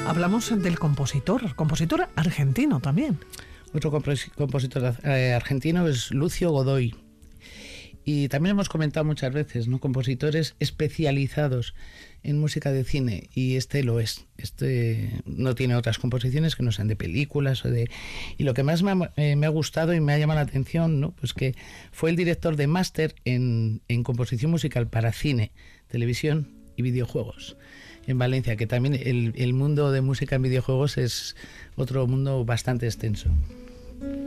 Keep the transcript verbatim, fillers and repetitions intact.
hablamos del compositor, compositor argentino también. Otro compos- compositor eh, argentino es Lucio Godoy. Y también hemos comentado muchas veces, ¿no?, compositores especializados en música de cine, y este lo es. Este no tiene otras composiciones que no sean de películas o de... Y lo que más me ha, eh, me ha gustado y me ha llamado la atención, ¿no?, pues que fue el director de máster en, en composición musical para cine, televisión y videojuegos en Valencia, que también el, el mundo de música en videojuegos es otro mundo bastante extenso.